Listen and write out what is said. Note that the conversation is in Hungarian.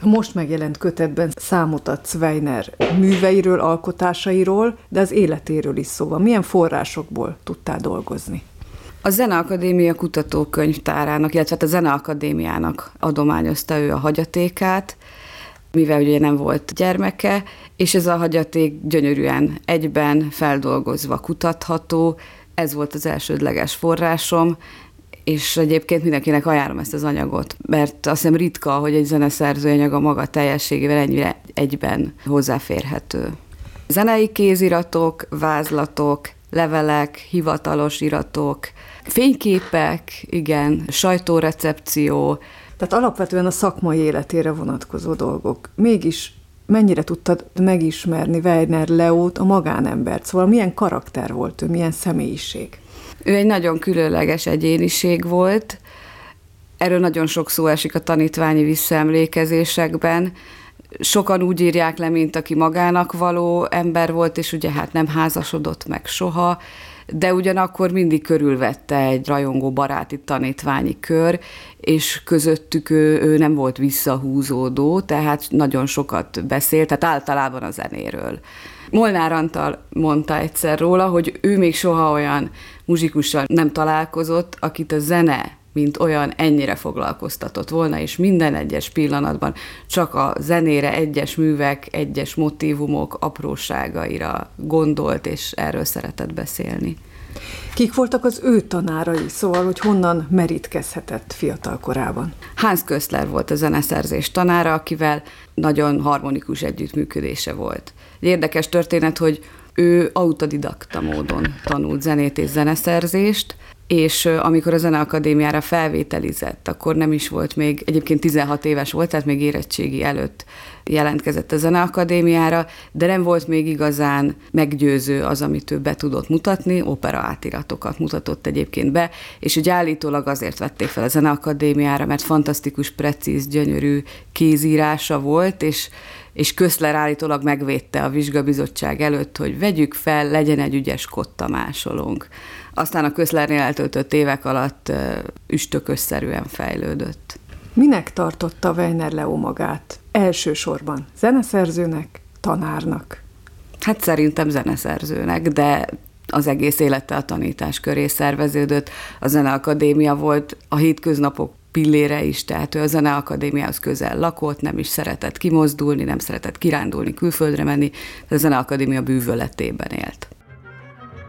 A most megjelent kötetben számot adsz Weiner műveiről, alkotásairól, de az életéről is szó van. Milyen forrásokból tudtál dolgozni? A Zeneakadémia kutatókönyvtárának, illetve a Zeneakadémiának adományozta ő a hagyatékát, mivel ugye nem volt gyermeke, és ez a hagyaték gyönyörűen egyben feldolgozva kutatható. Ez volt az elsődleges forrásom, és egyébként mindenkinek ajánlom ezt az anyagot, mert azt hiszem ritka, hogy egy zeneszerző anyaga maga teljességével ennyire egyben hozzáférhető. Zenei kéziratok, vázlatok, levelek, hivatalos iratok, fényképek, igen, sajtórecepció. Tehát alapvetően a szakmai életére vonatkozó dolgok. Mégis mennyire tudtad megismerni Weiner Leót, a magánembert? Szóval milyen karakter volt ő, milyen személyiség? Ő egy nagyon különleges egyéniség volt. Erről nagyon sok szó esik a tanítványi visszaemlékezésekben. Sokan úgy írják le, mint aki magának való ember volt, és ugye hát nem házasodott meg soha, de ugyanakkor mindig körülvette egy rajongó baráti tanítványi kör, és közöttük ő nem volt visszahúzódó, tehát nagyon sokat beszélt, tehát általában a zenéről. Molnár Antal mondta egyszer róla, hogy ő még soha olyan muzsikussal nem találkozott, akit a zene mint olyan ennyire foglalkoztatott volna, és minden egyes pillanatban csak a zenére, egyes művek, egyes motívumok apróságaira gondolt, és erről szeretett beszélni. Kik voltak az ő tanárai, szóval, hogy honnan merítkezhetett fiatal korában? Hans Köszler volt a zeneszerzés tanára, akivel nagyon harmonikus együttműködése volt. Érdekes történet, hogy ő autodidakta módon tanult zenét és zeneszerzést, és amikor a Zeneakadémiára felvételizett, akkor nem is volt még, egyébként 16 éves volt, tehát még érettségi előtt jelentkezett a Zeneakadémiára, de nem volt még igazán meggyőző az, amit ő be tudott mutatni, opera átiratokat mutatott egyébként be, és ugye állítólag azért vették fel a Zeneakadémiára, mert fantasztikus, precíz, gyönyörű kézírása volt, és Köszler állítólag megvédte a vizsgabizottság előtt, hogy vegyük fel, legyen egy ügyes kotta másolónk. Aztán a Köszlernél eltöltött évek alatt üstökösszerűen fejlődött. Minek tartotta Weiner Leó magát? Elsősorban zeneszerzőnek, tanárnak? Hát szerintem zeneszerzőnek, de az egész élete a tanítás köré szerveződött. A Zeneakadémia volt a hétköznapok pillére is, tehát ő a Zeneakadémiához közel lakott, nem is szeretett kimozdulni, nem szeretett kirándulni, külföldre menni, de a Zeneakadémia bűvöletében élt.